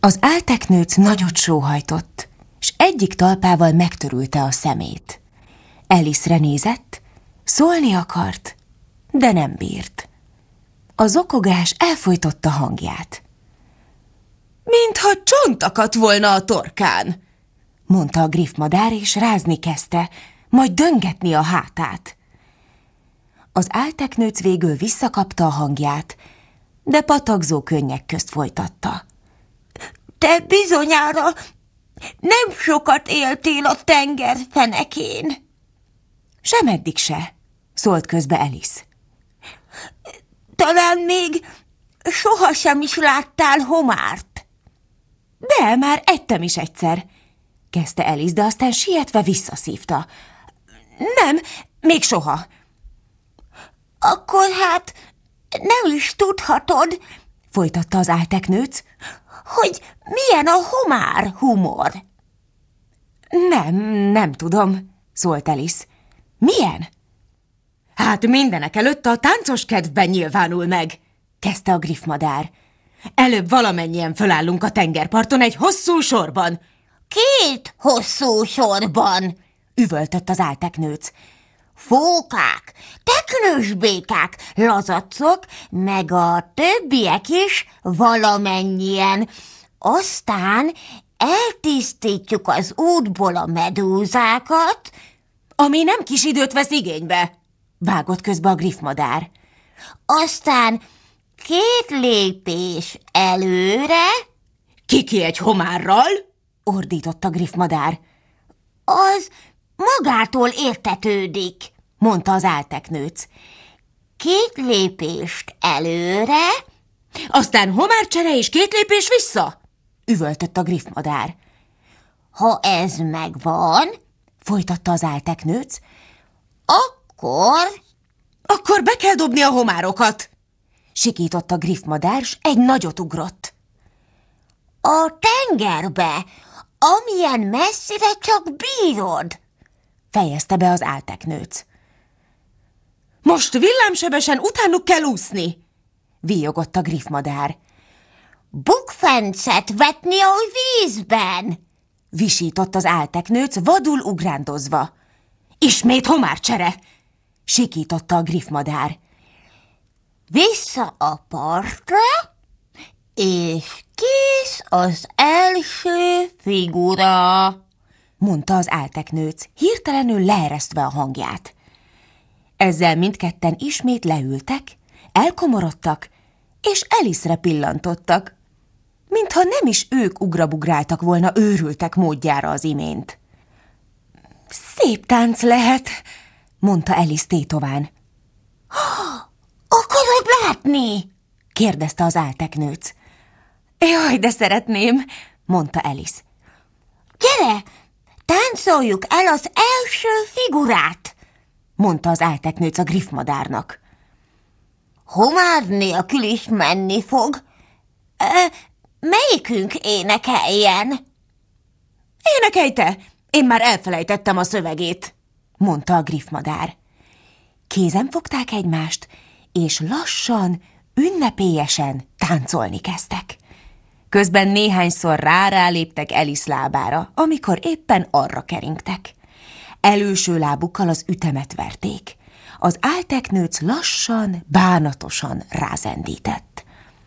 Az álteknőc nagyot sóhajtott, s egyik talpával megtörülte a szemét. Alice-re nézett, szólni akart, de nem bírt. A zokogás elfojtotta hangját. Mintha csont akadt volna a torkán, mondta a griffmadár, és rázni kezdte, majd döngetni a hátát. Az álteknőc végül visszakapta a hangját, de patakzó könnyek közt folytatta. Te bizonyára nem sokat éltél a tenger fenekén. Semeddig se, szólt közbe Alice. Talán még sohasem is láttál homárt. De már ettem is egyszer, kezdte Alice, de aztán sietve visszaszívta. Nem, még soha. Akkor hát nem is tudhatod, folytatta az álteknőc, hogy milyen a homár humor. Nem tudom, szólt Alice. Milyen? Hát mindenek előtt a táncos kedvben nyilvánul meg, kezdte a griffmadár. Előbb valamennyien fölállunk a tengerparton egy hosszú sorban. 2 hosszú sorban, üvöltött az álteknőc. Fókák, teknősbékák, lazacok, meg a többiek is valamennyien. Aztán eltisztítjuk az útból a medúzákat, ami nem kis időt vesz igénybe, vágott közbe a griffmadár. Aztán 2 lépés előre. Kiki egy homárral? Ordított a griffmadár. Az magától értetődik, mondta az álteknőc. 2 lépést előre. Aztán homárcsere és 2 lépés vissza, üvöltött a griffmadár. Ha ez megvan, folytatta az álteknőc, akkor be kell dobni a homárokat, sikított a griffmadár, s egy nagyot ugrott. A tengerbe, amilyen messzire csak bírod, fejezte be az álteknőc. Most villámsebesen utánuk kell úszni, víjogott a griffmadár. Bukfencet vetni a vízben, visított az álteknőc vadul ugrándozva. Ismét homárcsere, sikította a griffmadár. Vissza a partra, és kész az első figura, mondta az álteknőc, hirtelenül leeresztve a hangját. Ezzel mindketten ismét leültek, elkomorodtak, és Alice-re pillantottak, mintha nem is ők ugrabugráltak volna őrültek módjára az imént. Szép tánc lehet, mondta Alice tétován. Akarod látni? kérdezte az álteknőc. Jaj, de szeretném, mondta Alice. Gyere, táncoljuk el az első figurát, mondta az álteknőc a griffmadárnak. Homár nélkül is menni fog. Melyikünk énekeljen? Énekelj te! Én már elfelejtettem a szövegét, mondta a griffmadár. Kézen fogták egymást, és lassan, ünnepélyesen táncolni kezdtek. Közben néhányszor ráléptek Alice lábára, amikor éppen arra keringtek. Előső lábukkal az ütemet verték. Az álteknőc lassan, bánatosan rázendített.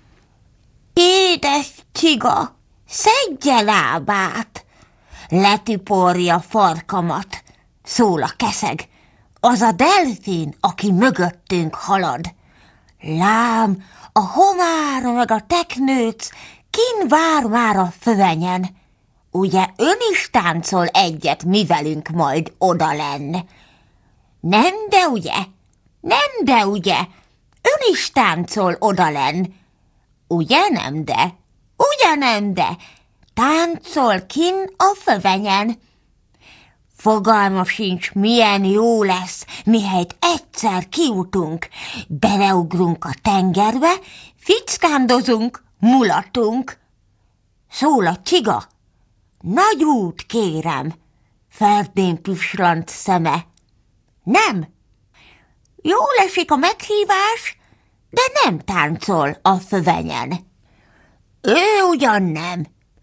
Édes csiga, szedje lábát! Letiporja farkamat, szól a keszeg. Az a delfin, aki mögöttünk halad. Lám, a homár meg a teknőc kin vár már a fövenyen. Ugye ön is táncol egyet mi velünk majd odalenn? Nem, de ugye? Nem, de ugye? Ön is táncol odalenn. Ugye nem, de? Ugye nem, de? Táncol kin a fövenyen. Fogalma sincs, milyen jó lesz, mihelyt egyszer kiutunk, beleugrunk a tengerbe, fickándozunk, mulatunk. Szól a csiga. Nagy út, kérem, ferdén pislant szeme. Nem. Jól esik a meghívás, de nem táncol a fövenyen. Ő ugyan nem,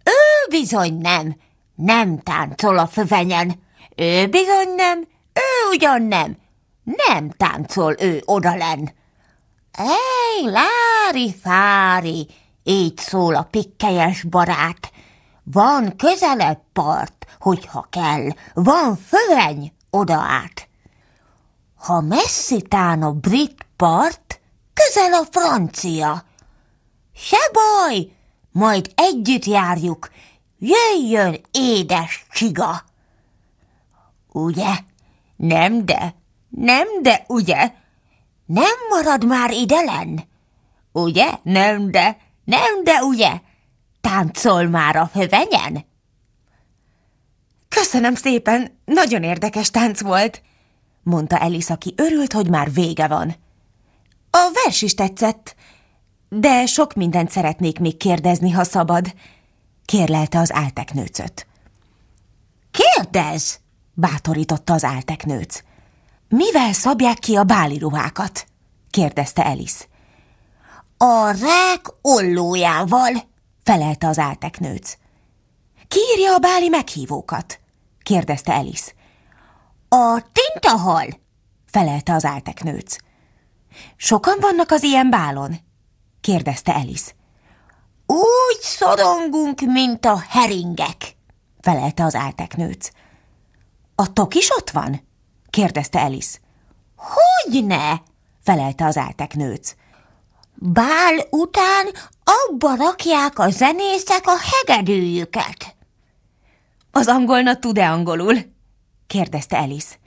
bizony nem. Nem táncol a fövenyen. Ő bizony nem, ő ugyan nem. Nem táncol ő odalenn. Ej, lári-fári, így szól a pikkelyes barát. Van közelebb part, hogyha kell, van föveny oda át. Ha messzitán a brit part, közel a francia. Se baj, majd együtt járjuk, jöjjön édes csiga. Ugye? Nem de, ugye? Nem marad már idelen? Ugye? Nem de, ugye? Táncol már a fövenyen? Köszönöm szépen, nagyon érdekes tánc volt, mondta Alice, aki örült, hogy már vége van. A vers is tetszett, de sok mindent szeretnék még kérdezni, ha szabad, kérlelte az álteknőcöt. Kérdezz! Bátorította az álteknőc. Mivel szabják ki a báli ruhákat? Kérdezte Alice. A rák ollójával, felelte az álteknőc. Ki írja a báli meghívókat? Kérdezte Alice. A tintahal, felelte az álteknőc. Sokan vannak az ilyen bálon? Kérdezte Alice. Úgy szorongunk, mint a heringek, felelte az álteknőc. A tok is ott van? Kérdezte Alice. Hogyne, felelte az álteknőc. Bál után abba rakják a zenészek a hegedűjüket. Az angolna tud-e angolul? Kérdezte Alice.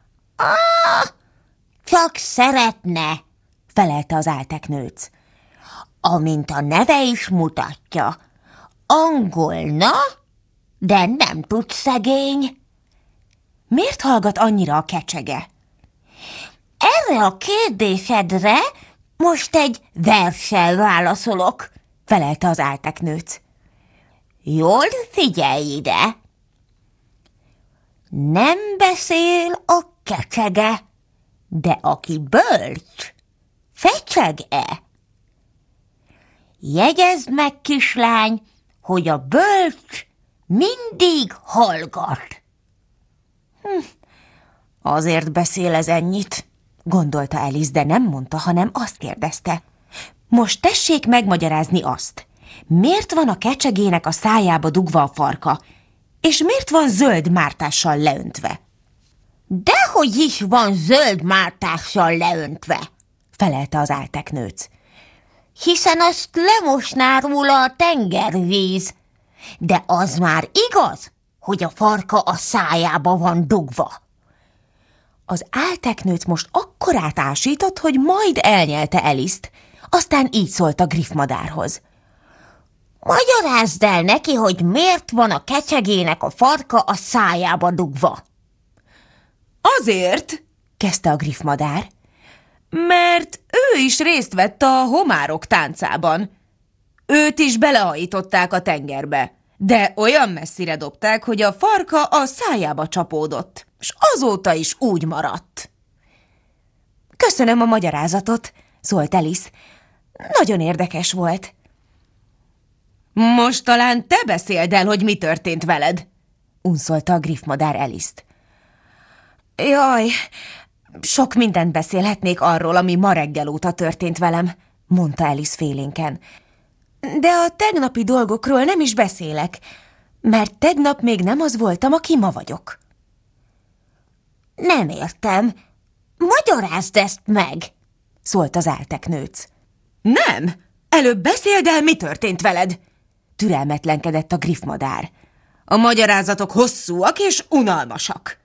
Csak szeretne, felelte az álteknőc. Amint a neve is mutatja, angolna, de nem tud szegény. Miért hallgat annyira a kecsege? Erre a kérdésedre most egy verssel válaszolok, felelte az álteknőc. Jól figyelj ide! Nem beszél a kecsege, de aki bölcs, fecseg-e? Jegyezd meg, kislány, hogy a bölcs mindig hallgat. Azért beszél ez ennyit, gondolta Alice, de nem mondta, hanem azt kérdezte. Most tessék megmagyarázni azt. Miért van a kecsegének a szájába dugva a farka, és miért van zöld mártással leöntve? Dehogy is van zöld mártással leöntve, felelte az álteknőc. Hiszen azt lemosná róla a tengervíz, de az már igaz, hogy a farka a szájába van dugva. Az álteknőc most akkorát ásított, hogy majd elnyelte Alice-t, aztán így szólt a griffmadárhoz. Magyarázd el neki, hogy miért van a kecsegének a farka a szájába dugva. Azért, kezdte a griffmadár, mert ő is részt vett a homárok táncában. Őt is belehajították a tengerbe, de olyan messzire dobták, hogy a farka a szájába csapódott, és azóta is úgy maradt. Köszönöm a magyarázatot, szólt Alice. Nagyon érdekes volt. Most talán te beszéld el, hogy mi történt veled, unszolta a griffmadár Alice-t. Jaj, sok mindent beszélhetnék arról, ami ma reggel óta történt velem, mondta Alice félénken. De a tegnapi dolgokról nem is beszélek, mert tegnap még nem az voltam, aki ma vagyok. Nem értem. Magyarázd ezt meg, szólt az álteknőc. Nem, előbb beszéld el, mi történt veled, türelmetlenkedett a griffmadár. A magyarázatok hosszúak és unalmasak.